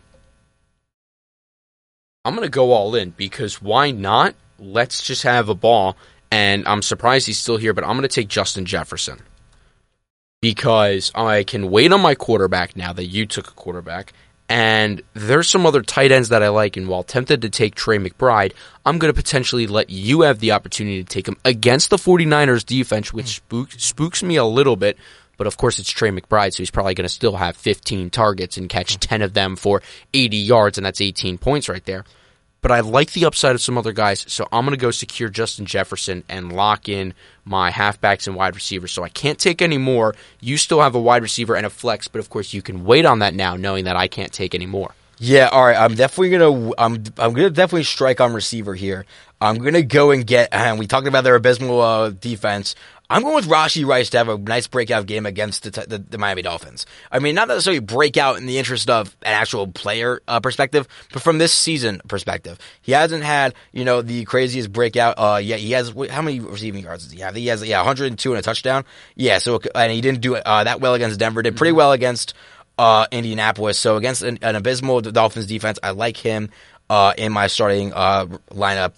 [SPEAKER 3] I'm going to go all in, because why not? Let's just have a ball. And I'm surprised he's still here, but I'm going to take Justin Jefferson. Because I can wait on my quarterback now that you took a quarterback. And there's some other tight ends that I like. And while tempted to take Trey McBride, I'm going to potentially let you have the opportunity to take him against the 49ers defense, which spooks me a little bit. But of course, it's Trey McBride, so he's probably going to still have 15 targets and catch 10 of them for 80 yards, and that's 18 points right there. But I like the upside of some other guys, so I'm going to go secure Justin Jefferson and lock in my halfbacks and wide receivers. So I can't take any more. You still have a wide receiver and a flex, but of course you can wait on that now, knowing that I can't take any more.
[SPEAKER 1] Yeah, all right. I'm gonna definitely strike on receiver here. I'm gonna go and get. We talked about their abysmal defense. I'm going with Rashee Rice to have a nice breakout game against the Miami Dolphins. I mean, not necessarily breakout in the interest of an actual player perspective, but from this season perspective. He hasn't had, the craziest breakout yet. He has, how many receiving yards does he have? He has, 102 and a touchdown. Yeah, and he didn't do that well against Denver. Did pretty well against Indianapolis. So against an abysmal Dolphins defense, I like him in my starting lineup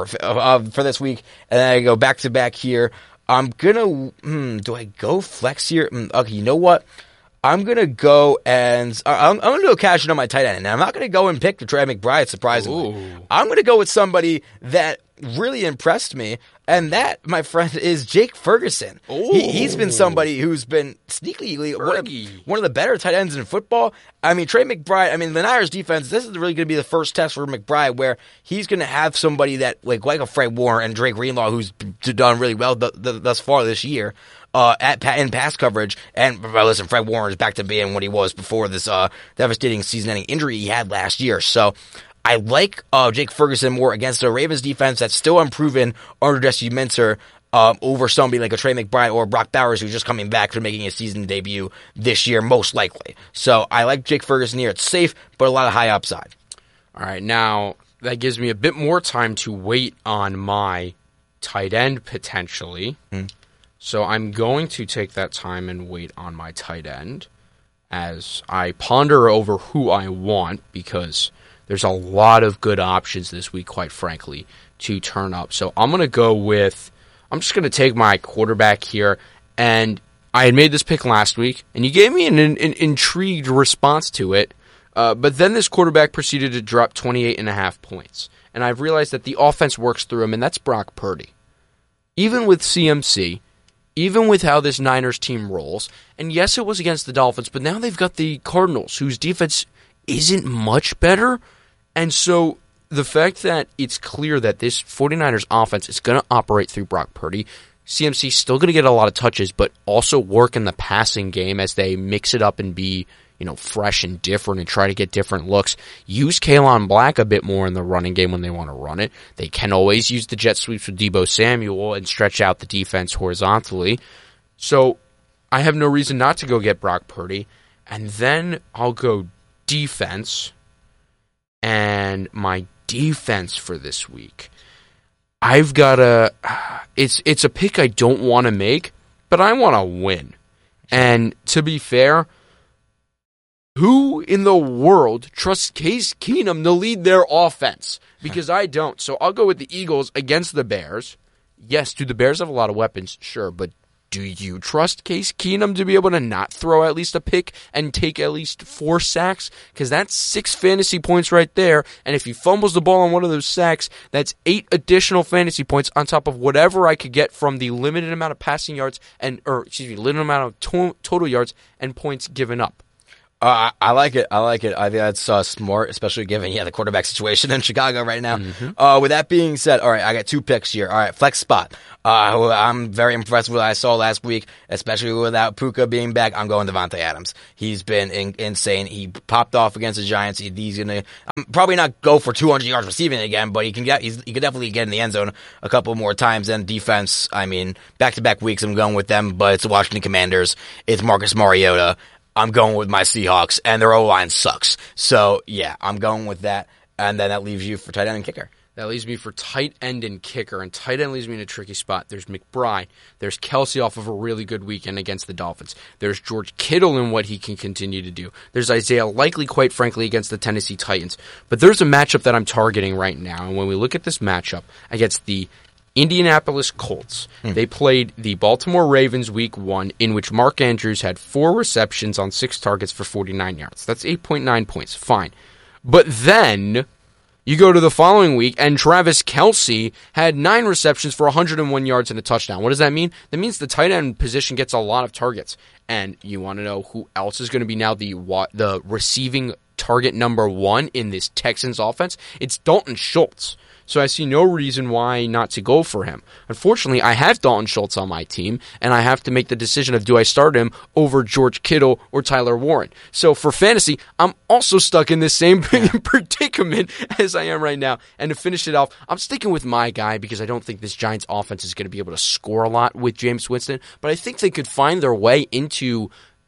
[SPEAKER 1] for this week. And then I go back-to-back here. I'm gonna. Do I go flex here? Okay, you know what? I'm gonna go and I'm gonna go cash in on my tight end, and I'm not gonna go and pick Trey McBride. Surprisingly, I'm gonna go with somebody that really impressed me, and that, my friend, is Jake Ferguson. He's been somebody who's been sneakily one of the better tight ends in football. I mean, Trey McBride, the Niners defense, this is really going to be the first test for McBride where he's going to have somebody that, like a Fred Warner and Drake Greenlaw, who's done really well thus far this year, in pass coverage. And listen, Fred Warner is back to being what he was before this devastating season-ending injury he had last year. So I like Jake Ferguson more against a Ravens defense that's still unproven under Jesse Minter over somebody like a Trey McBride or Brock Bowers, who's just coming back from making his season debut this year, most likely. So I like Jake Ferguson here. It's safe, but a lot of high upside.
[SPEAKER 3] All right, now that gives me a bit more time to wait on my tight end potentially. So I'm going to take that time and wait on my tight end as I ponder over who I want, because there's a lot of good options this week, quite frankly, to turn up. So I'm just going to take my quarterback here. And I had made this pick last week, and you gave me an intrigued response to it. But then this quarterback proceeded to drop 28.5 points. And I've realized that the offense works through him, and that's Brock Purdy. Even with CMC, even with how this Niners team rolls, and yes, it was against the Dolphins, but now they've got the Cardinals, whose defense isn't much better. And so the fact that it's clear that this 49ers offense is going to operate through Brock Purdy, CMC's still going to get a lot of touches, but also work in the passing game as they mix it up and be, fresh and different and try to get different looks. Use Kalen Black a bit more in the running game when they want to run it. They can always use the jet sweeps with Deebo Samuel and stretch out the defense horizontally. So I have no reason not to go get Brock Purdy. And then I'll go defense. And my defense for this week, I've got it's a pick I don't want to make, but I want to win. And to be fair, who in the world trusts Case Keenum to lead their offense? Because I don't. So I'll go with the Eagles against the Bears. Yes, do the Bears have a lot of weapons? Sure, but do you trust Case Keenum to be able to not throw at least a pick and take at least 4 sacks? Because that's 6 fantasy points right there. And if he fumbles the ball on one of those sacks, that's 8 additional fantasy points on top of whatever I could get from the limited amount of passing yards limited amount of total yards and points given up.
[SPEAKER 1] I like it. I think that's smart, especially given the quarterback situation in Chicago right now. With that being said, all right, I got 2 picks here. All right, flex spot. I'm very impressed with what I saw last week, especially without Puka being back. I'm going Devontae Adams. He's been insane. He popped off against the Giants. He's gonna probably not go for 200 yards receiving again, but he can definitely get in the end zone a couple more times. And defense, back-to-back weeks, I'm going with them, but it's the Washington Commanders. It's Marcus Mariota. I'm going with my Seahawks, and their O-line sucks. So, yeah, I'm going with that, and then that leaves you for tight end and kicker.
[SPEAKER 3] That leaves me for tight end and kicker, and tight end leaves me in a tricky spot. There's McBride. There's Kelsey off of a really good weekend against the Dolphins. There's George Kittle and what he can continue to do. There's Isaiah Likely, quite frankly, against the Tennessee Titans. But there's a matchup that I'm targeting right now, and when we look at this matchup against the Indianapolis Colts. They played the Baltimore Ravens week 1, in which Mark Andrews had 4 receptions on 6 targets for 49 yards. That's 8.9 points. Fine. But then you go to the following week, and Travis Kelce had 9 receptions for 101 yards and a touchdown. What does that mean? That means the tight end position gets a lot of targets. And you want to know who else is going to be now the receiving target number 1 in this Texans offense? It's Dalton Schultz. So I see no reason why not to go for him. Unfortunately, I have Dalton Schultz on my team, and I have to make the decision of do I start him over George Kittle or Tyler Warren. So for fantasy, I'm also stuck in this same predicament as I am right now. And to finish it off, I'm sticking with my guy because I don't think this Giants offense is going to be able to score a lot with Jameis Winston, but I think they could find their way into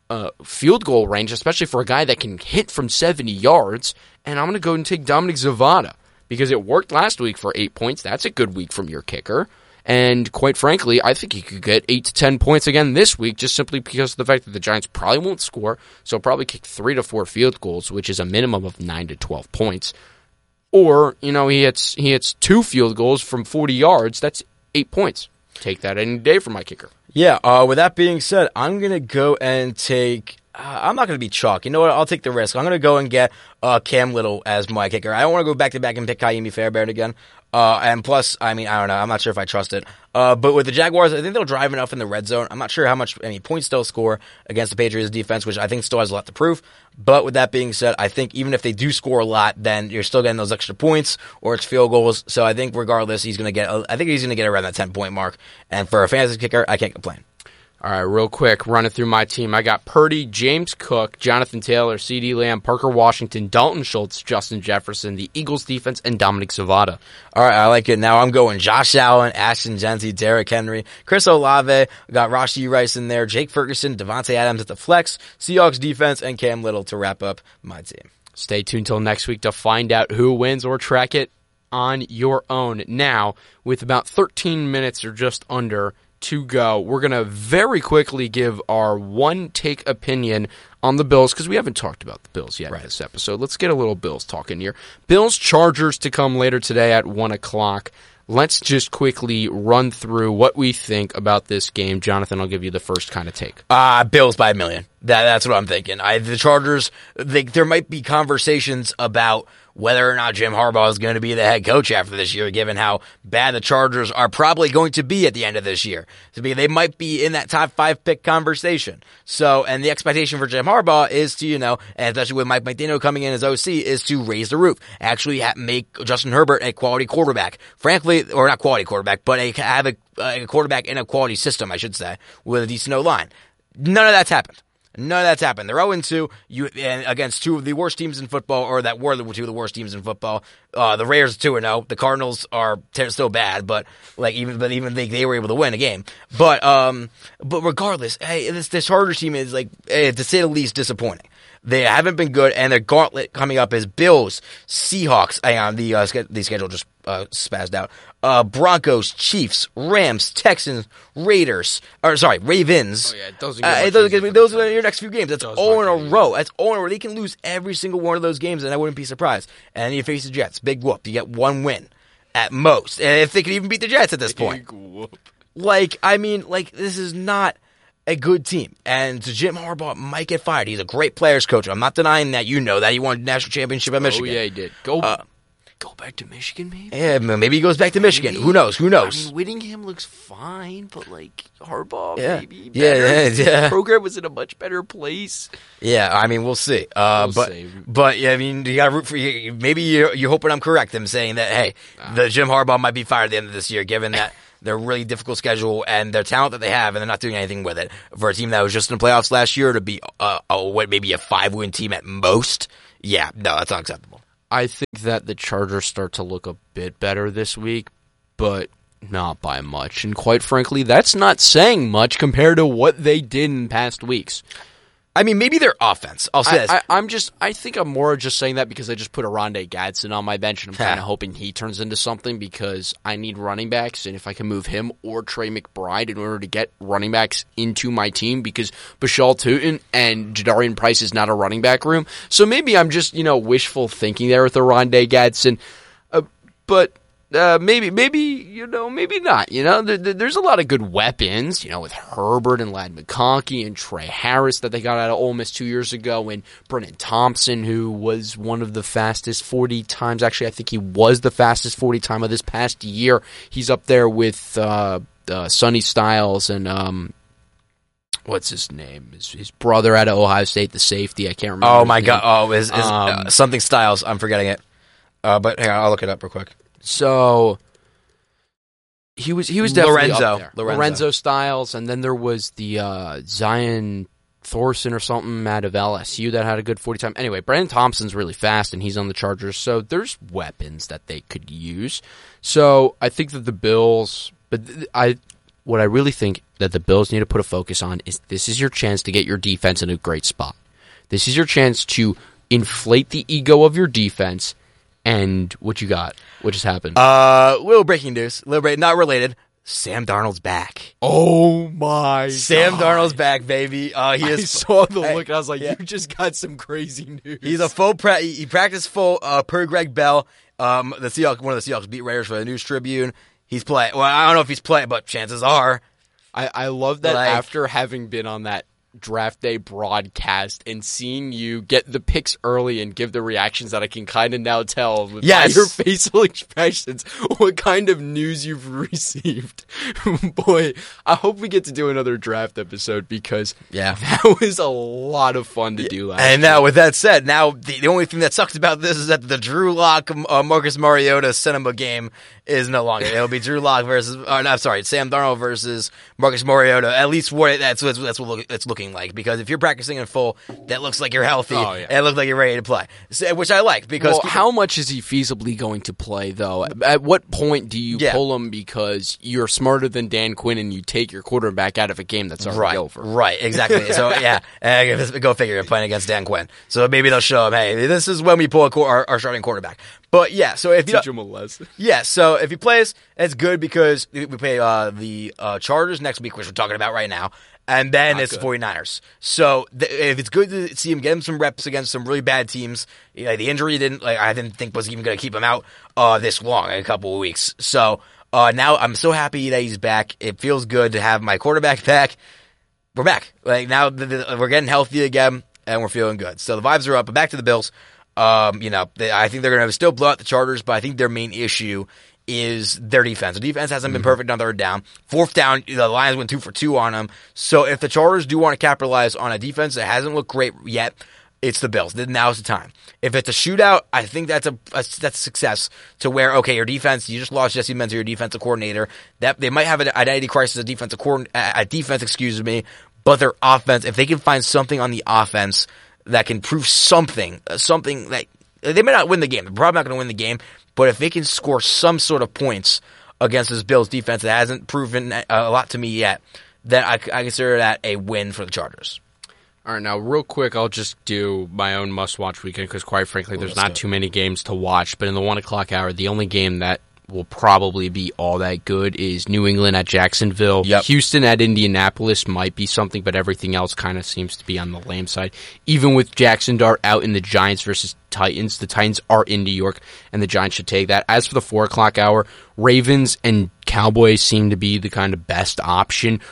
[SPEAKER 3] field goal range, especially for a guy that can hit from 70 yards. And I'm going to go and take Dominic Zavada, because it worked last week for 8 points. That's a good week from your kicker. And quite frankly, I think he could get 8 to 10 points again this week, just simply because of the fact that the Giants probably won't score. So probably kick 3 to 4 field goals, which is a minimum of 9 to 12 points. Or, he hits 2 field goals from 40 yards. That's 8 points. Take that any day from my kicker.
[SPEAKER 1] Yeah, with that being said, I'm going to go and take... I'm not going to be chalk. You know what? I'll take the risk. I'm going to go and get Cam Little as my kicker. I don't want to go back-to-back and pick Kaimi Fairbairn again. And plus, I don't know. I'm not sure if I trust it. But with the Jaguars, I think they'll drive enough in the red zone. I'm not sure how much points they'll score against the Patriots defense, which I think still has a lot to prove. But with that being said, I think even if they do score a lot, then you're still getting those extra points or it's field goals. So I think regardless, he's going to get around that 10-point mark. And for a fantasy kicker, I can't complain.
[SPEAKER 3] All right, real quick, running through my team. I got Purdy, James Cook, Jonathan Taylor, CeeDee Lamb, Parker Washington, Dalton Schultz, Justin Jefferson, the Eagles defense, and Dominic Zavada.
[SPEAKER 1] All right, I like it. Now I'm going Josh Allen, Ashton Jeanty, Derrick Henry, Chris Olave. We got Rashee Rice in there, Jake Ferguson, Devontae Adams at the flex, Seahawks defense, and Cam Little to wrap up my team.
[SPEAKER 3] Stay tuned till next week to find out who wins or track it on your own. Now, with about 13 minutes or just under to go, we're going to very quickly give our one-take opinion on the Bills, because we haven't talked about the Bills yet in this episode. Let's get a little Bills talk in here. Bills-Chargers to come later today at 1 o'clock. Let's just quickly run through what we think about this game. Jonathan, I'll give you the first kind of take.
[SPEAKER 1] Bills by 1 million. That's what I'm thinking. The Chargers, there might be conversations about whether or not Jim Harbaugh is going to be the head coach after this year, given how bad the Chargers are probably going to be at the end of this year. They might be in that top 5 pick conversation. So, and the expectation for Jim Harbaugh is to, and especially with Mike McDaniel coming in as OC, is to raise the roof. Actually make Justin Herbert a quality quarterback. Frankly, or not quality quarterback, but have a quarterback in a quality system, I should say, with a decent O-line. None of that's happened. None of that's happened. They're 0-2 and against two of the worst teams in football, or that were the two of the worst teams in football. The Raiders 2-0. The Cardinals are still bad, but even they were able to win a game. But regardless, hey, this Chargers team is to say the least disappointing. They haven't been good, and their gauntlet coming up is Bills, Seahawks. Hang on, the schedule just spazzed out. Broncos, Chiefs, Rams, Texans, Ravens.
[SPEAKER 3] Oh yeah, it doesn't get
[SPEAKER 1] those are your next few games. That's all in a row. That's all in a row. They can lose every single one of those games, and I wouldn't be surprised. And then you face the Jets. Big whoop. You get one win at most, and if they could even beat the Jets at this point.
[SPEAKER 2] Big whoop.
[SPEAKER 1] This is not a good team, and Jim Harbaugh might get fired. He's a great players coach. I'm not denying that. You know that he won a national championship at Michigan.
[SPEAKER 2] Oh yeah, he did. Go back to Michigan, maybe.
[SPEAKER 1] Yeah, maybe he goes back to Michigan. Who knows?
[SPEAKER 2] I mean, Whittingham looks fine, but Harbaugh, maybe
[SPEAKER 1] better. Yeah.
[SPEAKER 2] The program was in a much better place.
[SPEAKER 1] Yeah, I mean, we'll see. But yeah, I mean, you got to root for you. Maybe you're hoping I'm correct in saying that. Hey, the Jim Harbaugh might be fired at the end of this year, given that. Their really difficult schedule and their talent that they have, and they're not doing anything with it. For a team that was just in the playoffs last year to be maybe a 5-win team at most, yeah, no, that's not acceptable.
[SPEAKER 2] I think that the Chargers start to look a bit better this week, but not by much. And quite frankly, that's not saying much compared to what they did in past weeks.
[SPEAKER 1] I mean, maybe their offense. I'll say this.
[SPEAKER 2] I think I'm more just saying that because I just put Oronde Gadsden on my bench, and I'm kind of hoping he turns into something because I need running backs, and if I can move him or Trey McBride in order to get running backs into my team, because Bashal Tutin and Jadarian Price is not a running back room. So maybe I'm just, wishful thinking there with Oronde Gadsden. But maybe not. There's a lot of good weapons, with Herbert and Ladd McConkey and Trey Harris that they got out of Ole Miss 2 years ago, and Brennan Thompson, who was one of the fastest 40 times. Actually, I think he was the fastest 40 time of this past year. He's up there with Sonny Styles and what's his name? His brother out of Ohio State, the safety. I can't remember.
[SPEAKER 1] Oh my God! Oh, is something Styles? I'm forgetting it. But hang on, I'll look it up real quick.
[SPEAKER 2] So he was definitely up there.
[SPEAKER 1] Lorenzo
[SPEAKER 2] Styles, and then there was the Zion Thorson or something out of LSU that had a good 40 time. Anyway, Brandon Thompson's really fast, and he's on the Chargers, so there's weapons that they could use. So I think that the Bills, what I really think that the Bills need to put a focus on is this is your chance to get your defense in a great spot. This is your chance to inflate the ego of your defense. And what you got? What just happened?
[SPEAKER 1] Little breaking news. Not related. Sam Darnold's back.
[SPEAKER 2] Oh my!
[SPEAKER 1] Sam Darnold's back, baby.
[SPEAKER 2] I saw the look. And I was like, you just got some crazy news.
[SPEAKER 1] He's a full he practiced full per Greg Bell. One of the Seahawks beat writers for the News Tribune. He's playing. Well, I don't know if he's playing, but chances are.
[SPEAKER 2] I love that after having been on that draft day broadcast and seeing you get the picks early and give the reactions that I can kind of now tell by your facial expressions what kind of news you've received. Boy, I hope we get to do another draft episode because that was a lot of fun to do last
[SPEAKER 1] And now, with that said, now the only thing that sucks about this is that the Drew Lock Marcus Mariota cinema game is no longer. It'll be Drew Lock versus Sam Darnold versus Marcus Mariota. At least that's what it's looking like, because if you're practicing in full, that looks like you're healthy and it looks like you're ready to play, which I like. Because
[SPEAKER 2] how much is he feasibly going to play, though? At what point do you pull him because you're smarter than Dan Quinn and you take your quarterback out of a game that's already over?
[SPEAKER 1] Right, exactly. So go figure. You're playing against Dan Quinn, so maybe they'll show him, hey, this is when we pull our starting quarterback. But yeah, so if you
[SPEAKER 2] teach him a lesson.
[SPEAKER 1] Yeah, so if he plays, it's good because we play the Chargers next week, which we're talking about right now, and then it's the 49ers. So if it's good to see him get him some reps against some really bad teams, the injury I didn't think was even going to keep him out this long, a couple of weeks. So now I'm so happy that he's back. It feels good to have my quarterback back. We're back. Now we're getting healthy again, and we're feeling good. So the vibes are up. But back to the Bills. I think they're going to still blow out the Chargers, but I think their main issue is their defense. The defense hasn't been perfect on third down. Fourth down, the Lions went 2 for 2 on them. So if the Chargers do want to capitalize on a defense that hasn't looked great yet, it's the Bills. Now's the time. If it's a shootout, I think that's a success to where, okay, your defense, you just lost Jesse Mentor, your defensive coordinator. That they might have an identity crisis at defense, but their offense, if they can find something on the offense that can prove something that they may not win the game. They're probably not going to win the game, but if they can score some sort of points against this Bills defense that hasn't proven a lot to me yet, then I consider that a win for the Chargers.
[SPEAKER 3] All right, now real quick, I'll just do my own must-watch weekend because, quite frankly, there's not too many games to watch. But in the 1 o'clock hour, the only game that will probably be all that good is New England at Jacksonville.
[SPEAKER 1] Yep.
[SPEAKER 3] Houston at Indianapolis might be something, but everything else kind of seems to be on the lame side. Even with Jackson Dart out in the Giants versus Titans, the Titans are in New York, and the Giants should take that. As for the 4 o'clock hour, Ravens and Cowboys seem to be the kind of best option.